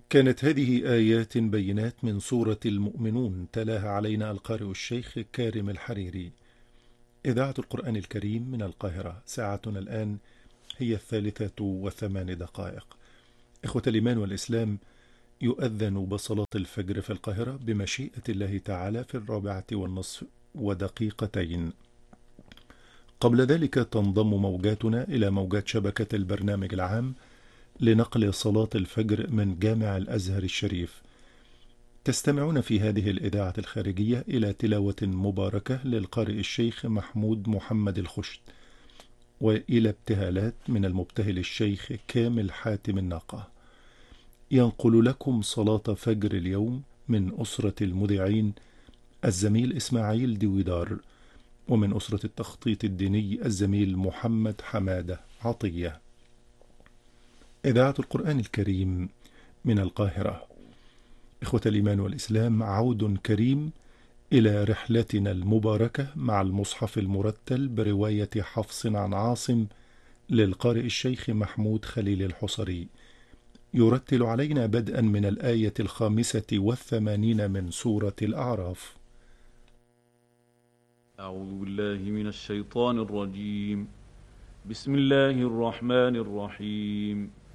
كانت هذه آيات بينات من سورة المؤمنون، تلاها علينا القارئ الشيخ كارم الحريري. إذاعة القرآن الكريم من القاهرة. ساعتنا الآن هي 3:08. إخوة الإيمان والإسلام، يؤذن بصلاة الفجر في القاهرة بمشيئة الله تعالى في 4:02. قبل ذلك تنضم موجاتنا إلى موجات شبكة البرنامج العام لنقل صلاة الفجر من جامع الأزهر الشريف. تستمعون في هذه الإذاعة الخارجية إلى تلاوة مباركة للقارئ الشيخ محمود محمد الخشت، وإلى ابتهالات من المبتهل الشيخ كامل حاتم الناقة. ينقل لكم صلاة فجر اليوم من أسرة المذيعين الزميل إسماعيل دويدار، ومن أسرة التخطيط الديني الزميل محمد حمادة عطية. إذاعة القرآن الكريم من القاهرة. إخوة الإيمان والإسلام، عود كريم إلى رحلتنا المباركة مع المصحف المرتل برواية حفص عن عاصم للقارئ الشيخ محمود خليل الحصري. يرتل علينا بدءا من الآية 85 من سورة الأعراف. أعوذ بالله من الشيطان الرجيم. بسم الله الرحمن الرحيم.